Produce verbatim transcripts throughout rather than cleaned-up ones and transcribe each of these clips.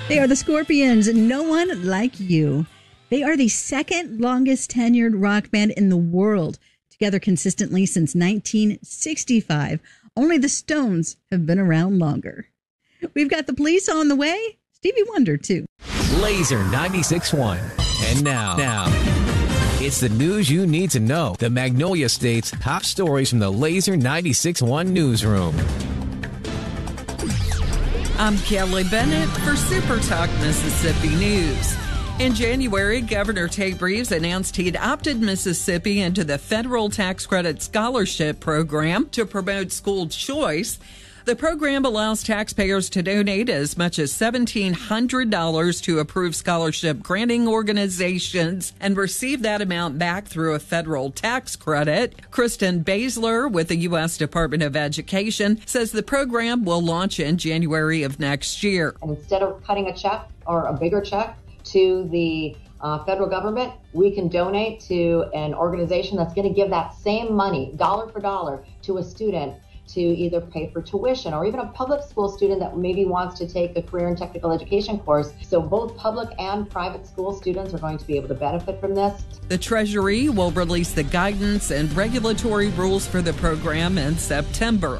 They are the Scorpions, No One Like You. They are the second longest tenured rock band in the world, together consistently since nineteen sixty-five. Only the Stones have been around longer. We've got the Police on the way. Stevie Wonder, too. Laser ninety-six point one. And now, now, it's the news you need to know. The Magnolia State's top stories from the Laser ninety-six point one newsroom. I'm Kelly Bennett for Super Talk Mississippi News. In January, Governor Tate Reeves announced he'd opted Mississippi into the Federal Tax Credit Scholarship Program to promote school choice. The program allows taxpayers to donate as much as seventeen hundred dollars to approved scholarship granting organizations and receive that amount back through a federal tax credit. Kristen Baszler with the U S Department of Education says the program will launch in January of next year. And instead of cutting a check or a bigger check to the uh, federal government, we can donate to an organization that's going to give that same money, dollar for dollar, to a student to either pay for tuition or even a public school student that maybe wants to take a career and technical education course. So both public and private school students are going to be able to benefit from this. The Treasury will release the guidance and regulatory rules for the program in September.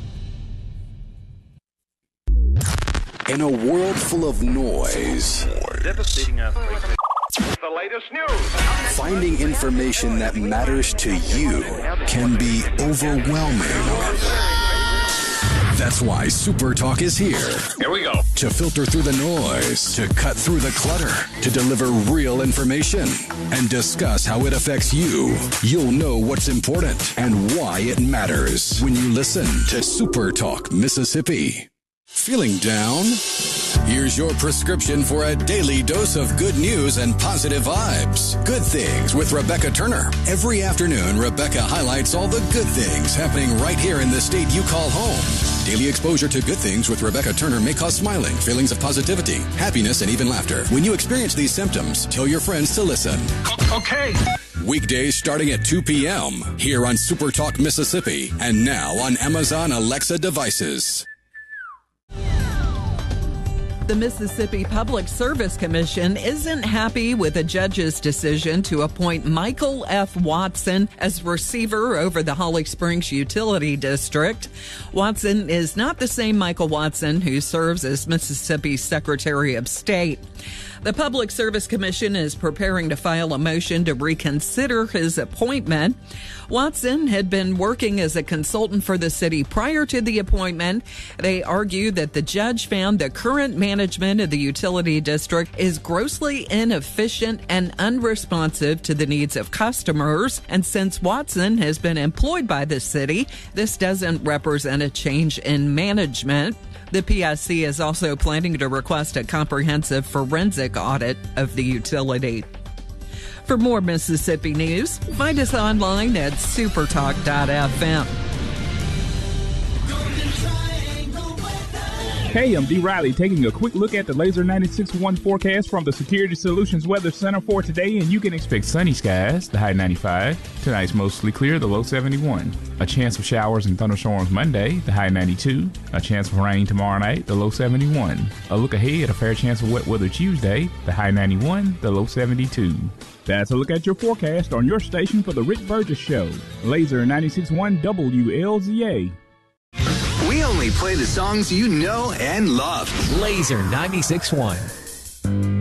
In a world full of noise, devastating earthquake. The latest news. Finding information that matters to you can be overwhelming. That's why Super Talk is here. Here we go. To filter through the noise, to cut through the clutter, to deliver real information, and discuss how it affects you. You'll know what's important and why it matters when you listen to Super Talk Mississippi. Feeling down? Here's your prescription for a daily dose of good news and positive vibes. Good Things with Rebecca Turner. Every afternoon, Rebecca highlights all the good things happening right here in the state you call home. Daily exposure to Good Things with Rebecca Turner may cause smiling, feelings of positivity, happiness, and even laughter. When you experience these symptoms, tell your friends to listen. Okay. Weekdays starting at two p.m. here on Super Talk Mississippi and now on Amazon Alexa devices. The Mississippi Public Service Commission isn't happy with a judge's decision to appoint Michael F. Watson as receiver over the Holly Springs Utility District. Watson is not the same Michael Watson who serves as Mississippi's Secretary of State. The Public Service Commission is preparing to file a motion to reconsider his appointment. Watson had been working as a consultant for the city prior to the appointment. They argue that the judge found the current management of the utility district is grossly inefficient and unresponsive to the needs of customers. And since Watson has been employed by the city, this doesn't represent a change in management. The P S C is also planning to request a comprehensive forensic audit of the utility. For more Mississippi news, find us online at supertalk dot f m. Hey, I'm D. Riley taking a quick look at the Laser ninety-six point one forecast from the Security Solutions Weather Center for today, and you can expect sunny skies, the high ninety-five. Tonight's mostly clear, the low seventy-one. A chance of showers and thunderstorms Monday, the high ninety-two. A chance of rain tomorrow night, the low seventy-one. A look ahead, a fair chance of wet weather Tuesday, the high ninety-one, the low seventy-two. That's a look at your forecast on your station for the Rick Burgess Show. Laser ninety-six point one W L Z A. We only play the songs you know and love. Laser ninety-six point one.